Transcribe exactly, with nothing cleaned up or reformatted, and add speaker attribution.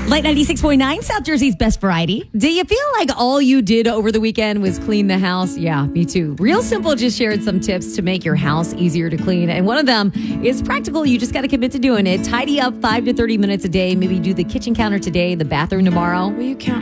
Speaker 1: Light ninety-six point nine, South Jersey's best variety. Do you feel like all you did over the weekend was clean the house? Yeah, me too. Real Simple just shared some tips to make your house easier to clean. And one of them is practical. You just got to commit to doing it. Tidy up five to thirty minutes a day. Maybe do the kitchen counter today, the bathroom tomorrow.
Speaker 2: Will you count